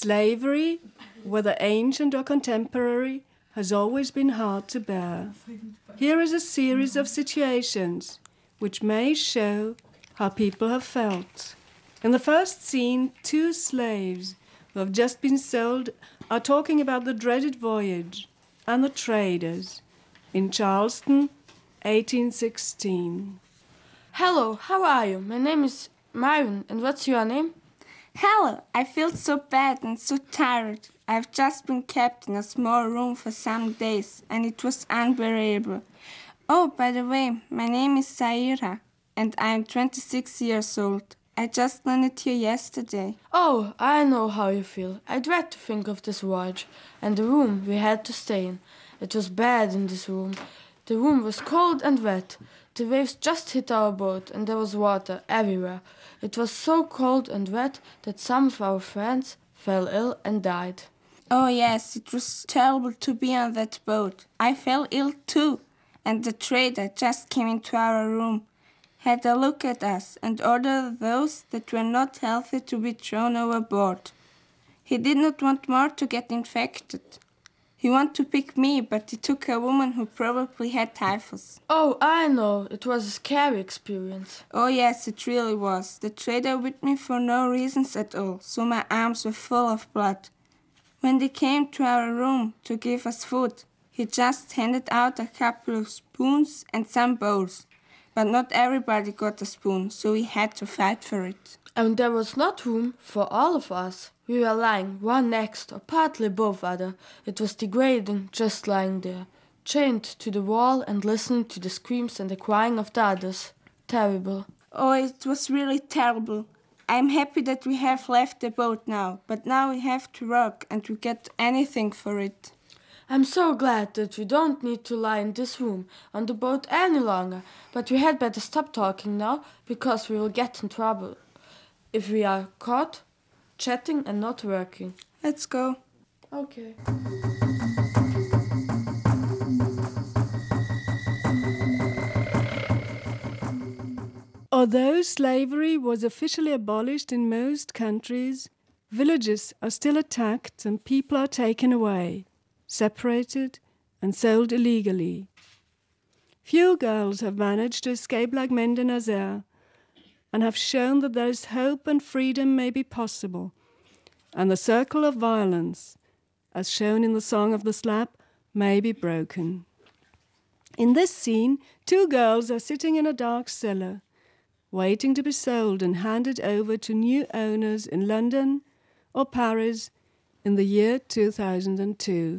Slavery, whether ancient or contemporary, has always been hard to bear. Here is a series of situations which may show how people have felt. In the first scene, two slaves who have just been sold are talking about the dreaded voyage and the traders in Charleston, 1816. Hello, how are you? My name is Myron, and what's your name? Hello, I feel so bad and so tired. I've just been kept in a small room for some days, and it was unbearable. Oh, by the way, my name is Saira, and I'm 26 years old. I just landed here yesterday. Oh, I know how you feel. I dread to think of this voyage and the room we had to stay in. It was bad in this room. The room was cold and wet. The waves just hit our boat and there was water everywhere. It was so cold and wet that some of our friends fell ill and died. Oh yes, it was terrible to be on that boat. I fell ill too, and the trader just came into our room, had a look at us, and ordered those that were not healthy to be thrown overboard. He did not want more to get infected. He wanted to pick me, but he took a woman who probably had typhus. Oh, I know. It was a scary experience. Oh yes, it really was. The trader whipped me for no reasons at all, so my arms were full of blood. When they came to our room to give us food, he just handed out a couple of spoons and some bowls. But not everybody got a spoon, so we had to fight for it. And there was not room for all of us. We were lying one next or partly above other. It was degrading just lying there, chained to the wall and listening to the screams and the crying of the others. Terrible. Oh, it was really terrible. I'm happy that we have left the boat now, but now we have to work and we get anything for it. I'm so glad that we don't need to lie in this room on the boat any longer, but we had better stop talking now because we will get in trouble if we are caught chatting and not working. Let's go. Okay. Although slavery was officially abolished in most countries, villages are still attacked and people are taken away, separated and sold illegally. Few girls have managed to escape like Mende Nazer and have shown that there is hope and freedom may be possible, and the circle of violence, as shown in the Song of the Slap, may be broken. In this scene, two girls are sitting in a dark cellar, waiting to be sold and handed over to new owners in London or Paris in the year 2002.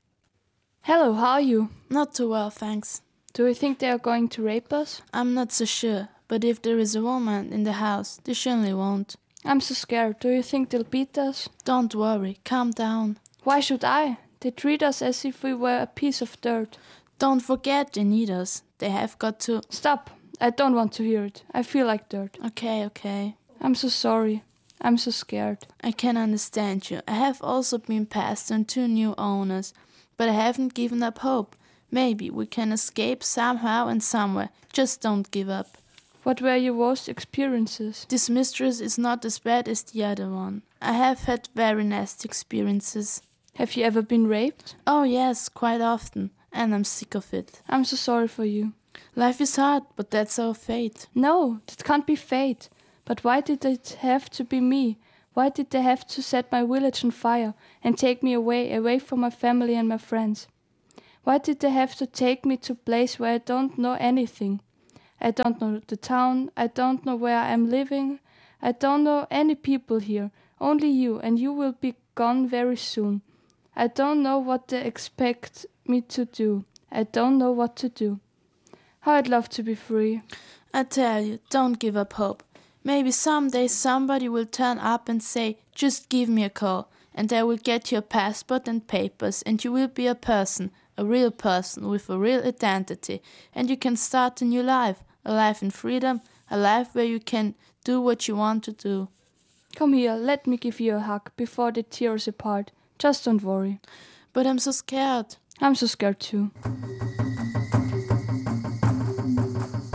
Hello, how are you? Not too well, thanks. Do you think they are going to rape us? I'm not so sure, but if there is a woman in the house, they surely won't. I'm so scared. Do you think they'll beat us? Don't worry, calm down. Why should I? They treat us as if we were a piece of dirt. Don't forget they need us. They have got to... Stop. I don't want to hear it. I feel like dirt. Okay. I'm so sorry. I'm so scared. I can understand you. I have also been passed on 2 new owners, but I haven't given up hope. Maybe we can escape somehow and somewhere. Just don't give up. What were your worst experiences? This mistress is not as bad as the other one. I have had very nasty experiences. Have you ever been raped? Oh yes, quite often. And I'm sick of it. I'm so sorry for you. Life is hard, but that's our fate. No, that can't be fate. But why did it have to be me? Why did they have to set my village on fire and take me away from my family and my friends? Why did they have to take me to a place where I don't know anything? I don't know the town, I don't know where I am living, I don't know any people here, only you, and you will be gone very soon. I don't know what they expect me to do. I don't know what to do. How I'd love to be free. I tell you, don't give up hope. Maybe someday somebody will turn up and say, just give me a call, and I will get your passport and papers, and you will be a person, a real person with a real identity, and you can start a new life, a life in freedom, a life where you can do what you want to do. Come here, let me give you a hug before they tear us apart. Just don't worry. But I'm so scared. I'm so scared too.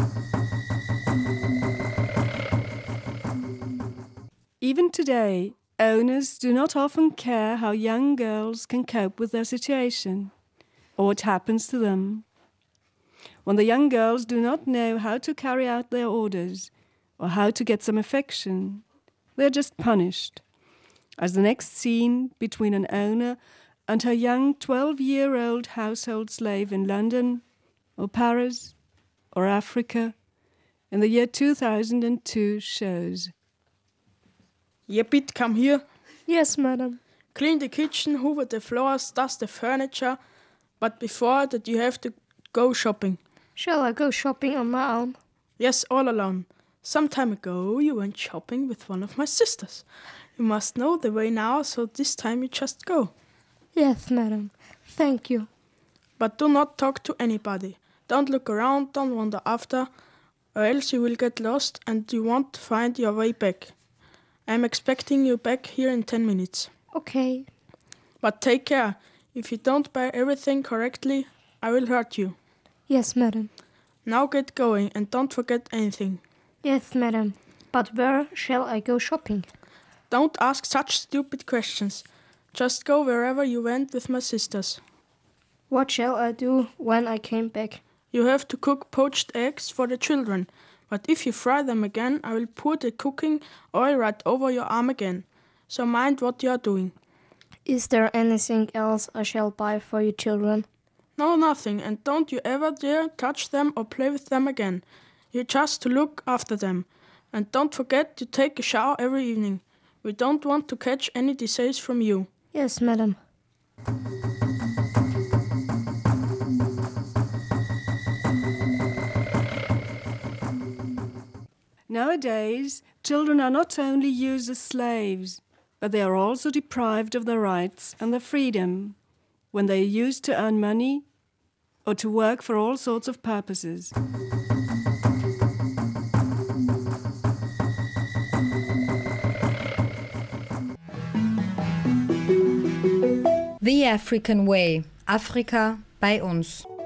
Even today, Owners do not often care how young girls can cope with their situation or what happens to them. When the young girls do not know how to carry out their orders or how to get some affection, they are just punished. As the next scene between an owner and her young 12-year-old household slave in London or Paris or Africa in the year 2002 shows. Yepit, come here. Yes, madam. Clean the kitchen, hoover the floors, dust the furniture. But before that you have to go shopping. Shall I go shopping on my own? Yes, all alone. Some time ago you went shopping with one of my sisters. You must know the way now, so this time you just go. Yes, madam. Thank you. But do not talk to anybody. Don't look around, don't wander after, or else you will get lost and you won't find your way back. I am expecting you back here in 10 minutes. Okay. But take care. If you don't buy everything correctly, I will hurt you. Yes, madam. Now get going and don't forget anything. Yes, madam. But where shall I go shopping? Don't ask such stupid questions. Just go wherever you went with my sisters. What shall I do when I came back? You have to cook poached eggs for the children. But if you fry them again, I will pour the cooking oil right over your arm again. So mind what you are doing. Is there anything else I shall buy for you children? No, nothing, and don't you ever dare touch them or play with them again. You're just to look after them. And don't forget to take a shower every evening. We don't want to catch any disease from you. Yes, madam. Nowadays, children are not only used as slaves, but they are also deprived of their rights and their freedom when they are used to earn money or to work for all sorts of purposes. The African Way. Afrika bei uns.